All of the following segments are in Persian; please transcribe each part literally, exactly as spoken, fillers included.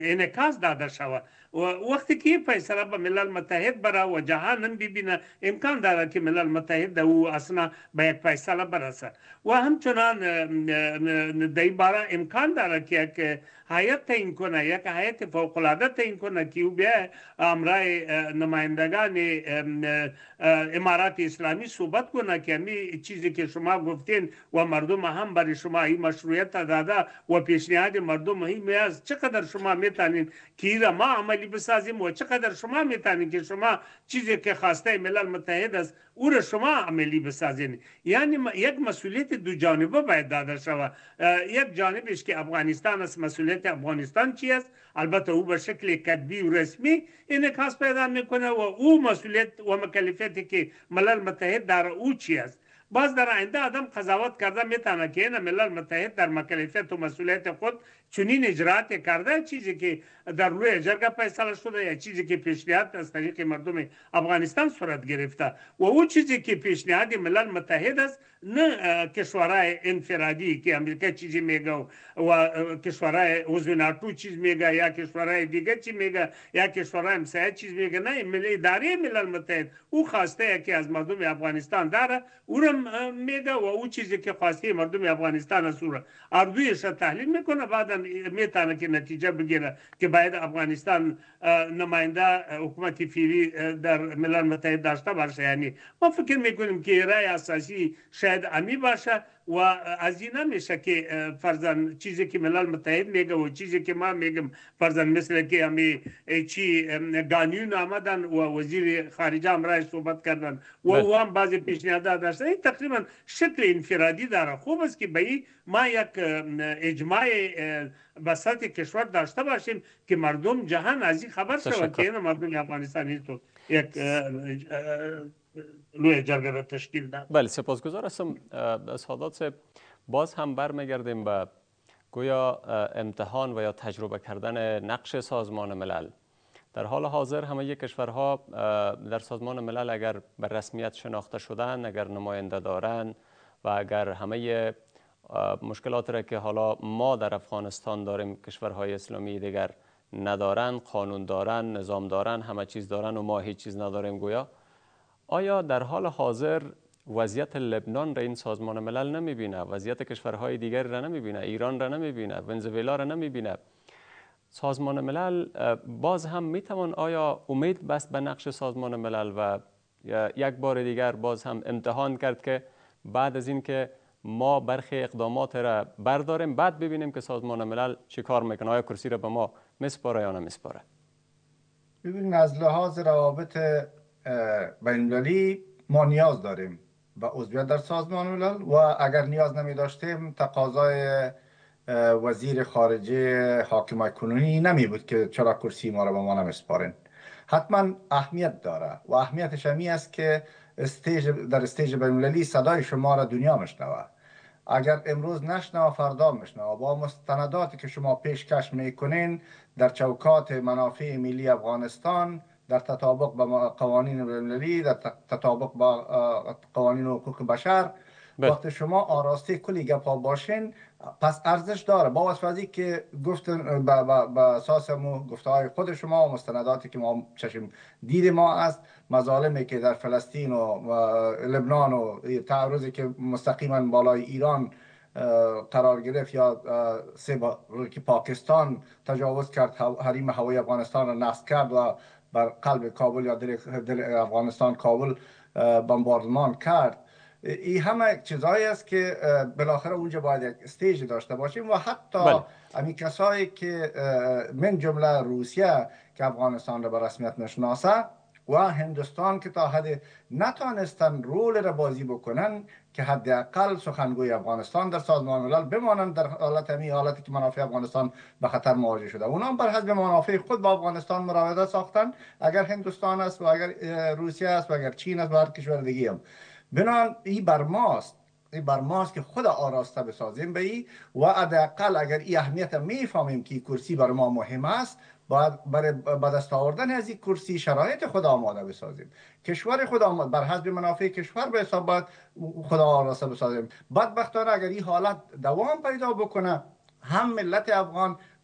انعکاس داده شود و وقتی که فیصله به ملل متحد بره و جهان هم ببینه امکان داره که ملل متحد او اصلا به یک فیصله برسه و همچنان در این باره امکان داره که یک هیئت تعیین کنه، یک هیئت فوق العاده تعیین کنه که او بیا امرای نمایندگان امارات اسلامی صحبت کنه که می چیزی که شما گفتین و مردم هم برای شما این مشروعیت داده و پیشنهاد مردم مهم است، چقدر شما میتونین که ایرا ما عملی بسازیم و چقدر شما میتونین که شما چیزی که خواسته ملل متحد است او را شما عملی بسازین. یعنی یک مسئولیت دو جانبه باید داده شود. یک جانبش که افغانستان است، مسئولیت افغانستان چی است، البته او به شکل کتبی و رسمی انعکاس پیدا میکنه و او مسئولیت و مکلفیتی که ملل متحد در او چی است. باز در آینده آدم قضاوت کرده میتونه که این ملل متحد در مکلفیت و مسئولیت خود چنین اجراعات کرده، چیزی که در روی جرگه فیصله شده یا چیزی که پیشنهاد از طریق مردم افغانستان صورت گرفته و او چیزی که پیشنهاد ملل متحد است، نه کشورهای انفرادی که امریکا چیزی میگه و کشورهای عضو ناتو چیز میگه یا کشورهای دیگه چی میگه یا کشورهای همسایه چیز میگه. نه، ملی اداره ملل متحد او خواسته که از مردم افغانستان داره او را میگه و او چیزی که خواسته مردم افغانستان است او را اردویش تحلیل میکنه، بعدا میتونه که نتیجه بگیره که باید افغانستان نماینده حکومت فعلی در ملل متحد داشته باشه. یعنی ما فکر میکنیم که رأی اساسی شاید امی باشه و از این نمیشه که فرضاً چیزی که ملل متحد میگه و چیزی که ما میگم فرضاً مثل که همی چی گانیون آمدن و وزیر خارجه امرای صحبت کردن و او هم بعضی پیشنهادات داشتن، این تقریبا شکل انفرادی داره. خوب است که به این ما یک اجماع وسط کشور داشته باشیم که مردم جهان از این خبر شود که این مردم افغانستان تو یک روی جرگه را تشکیل داد. بله، سپاسگزار هستم سادات صاحب. باز هم برمیگردیم به گویا امتحان و یا تجربه کردن نقش سازمان ملل. در حال حاضر همه یک کشورها در سازمان ملل اگر به رسمیت شناخته شدن، اگر نماینده دارن و اگر همه مشکلات را که حالا ما در افغانستان داریم کشورهای اسلامی دیگر ندارن، قانون دارن، نظام دارن، همه چیز دارن و ما هیچ چیز نداریم گویا، آیا در حال حاضر وضعیت لبنان را این سازمان ملل نمیبینه؟ وضعیت کشورهای دیگر را نمیبینه؟ ایران را نمیبینه؟ ونزوئلا را نمیبینه؟ سازمان ملل باز هم میتوان آیا امید بست به نقش سازمان ملل و یک بار دیگر باز هم امتحان کرد که بعد از این که ما برخی اقدامات را برداریم بعد ببینیم که سازمان ملل چی کار میکنه؟ آیا کرسی را به ما مسپاره یا نمیسپاره؟ ببینید، از لحاظ روابط بین‌المللی ما نیاز داریم به عضویت در سازمان ملل و اگر نیاز نمی داشتیم تقاضای وزیر خارجه حاکم کنونی نمی بود که چرا کرسی ما را به ما نمیسپارین. حتما اهمیت داره و اهمیتش همی است که استیج در استیج بین‌المللی صدای شما را دنیا مشنوه. اگر امروز نشنوه فردا مشنوه. با مستنداتی که شما پیشکش میکنین در چوکات منافع ملی افغانستان، در تطابق با قوانین بین‌المللی، در تطابق با قوانین حقوق بشر، وقتی شما آراسته کلی گپا باشین پس ارزش داره. با واسه که گفتن به اساس گفته‌های خود شما و مستنداتی که ما چشم دید ما است، مظالمی که در فلسطین و لبنان و تعرضی که مستقیما بالای ایران قرار گرفت یا که پاکستان تجاوز کرد، حریم هوایی افغانستان را نصب کرد و بر قلب کابل یا دل افغانستان کابل بمباردمان کرد، این همه چیزایی است که بالاخره اونجا باید یک استیج داشته باشیم و حتی امی کسایی که من جمله روسیه که افغانستان را به رسمیت نشناسه و هندوستان که تا حد نتانستن رول را بازی بکنن که حداقل سخنگوی افغانستان در سازمان ملل بمانند در حالت همی حالتی که منافع افغانستان به خطر مواجه شده. اونا بر حسب منافع خود با افغانستان مراودات ساختن، اگر هندوستان است و اگر روسیه است و اگر چین است و هر کشور دیگه هم. بنابراین این بر ماست این بر ماست که خود آراسته بسازیم به این و حداقل اگر این اهمیت میفهمیم که کرسی بر ما مهم است، باید برای به دست آوردن از این کرسی شرایط خود آماده بسازیم. کشور خود آماده بر حسب منافع کشور به حساب باید خود آراسته بسازیم. بدبختانه اگر این حالت دوام پیدا بکنه، هم ملت افغان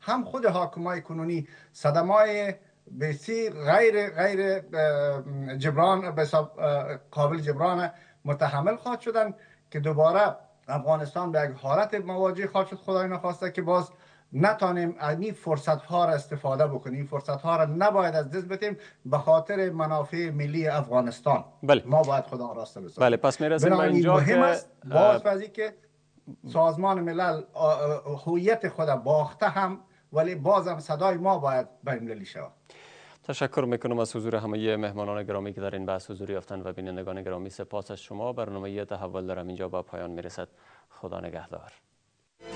هم خود حاکمای کنونی صدمای بسیار غیر غیر جبران به قابل جبران متحمل خواهد شدن که دوباره افغانستان به یک حالت مواجه خواهد شد، خدای نخواسته که باز نتانیم این فرصت ها را استفاده بکنیم. فرصت ها را نباید از دست بدیم به خاطر منافع ملی افغانستان. بله. ما باید خدا راسته بسازیم. بله، پس میرسیم به اینجا مهم که است باز وزی که سازمان ملل هویت خود باخته هم، ولی بازم صدای ما باید بین‌المللی شود. تشکر میکنم از حضور همه مهمانان گرامی که در این بحث حضور یافتند و بینندگان گرامی سپاس از شما. برنامه تحول در اینجا با پایان میرسد. خدا نگهدار.